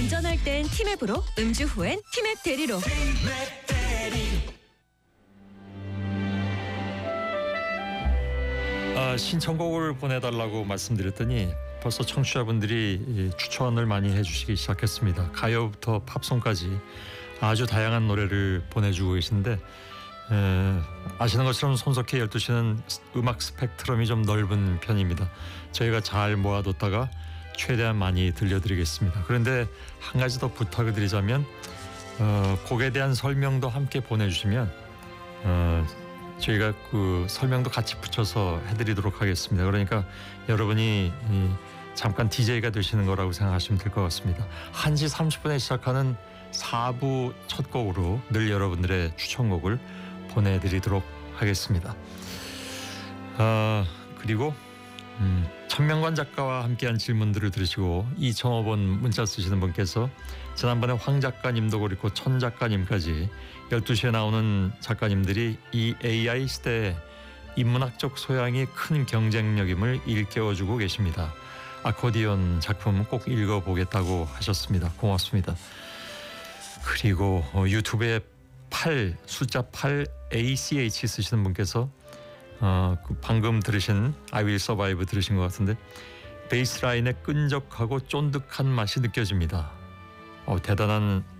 운전할 땐 티맵으로, 음주 후엔 티맵 대리로. 신청곡을 보내달라고 말씀드렸더니 벌써 청취자분들이 추천을 많이 해주시기 시작했습니다. 가요부터 팝송까지 아주 다양한 노래를 보내주고 계신데 아시는 것처럼 손석희 12시는 음악 스펙트럼이 좀 넓은 편입니다. 저희가 잘 모아뒀다가 최대한 많이 들려드리겠습니다. 그런데 한 가지 더 부탁을 드리자면 곡에 대한 설명도 함께 보내주시면 저희가 그 설명도 같이 붙여서 해드리도록 하겠습니다. 그러니까 여러분이 잠깐 DJ가 되시는 거라고 생각하시면 될 것 같습니다. 1시 30분에 시작하는 4부 첫 곡으로 늘 여러분들의 추천곡을 보내드리도록 하겠습니다. 그리고 천명관 작가와 함께한 질문들을 들으시고 2,000원 문자 쓰시는 분께서 지난번에 황 작가님도 그렇고 천 작가님까지 12시에 나오는 작가님들이 이 AI 시대에 인문학적 소양이 큰 경쟁력임을 일깨워주고 계십니다. 아코디언 작품 꼭 읽어보겠다고 하셨습니다. 고맙습니다. 그리고 유튜브에 숫자 8 ACH 쓰시는 분께서 방금 들으신 I Will Survive 들으신 것 같은데 베이스라인의 끈적하고 쫀득한 맛이 느껴집니다. 대단한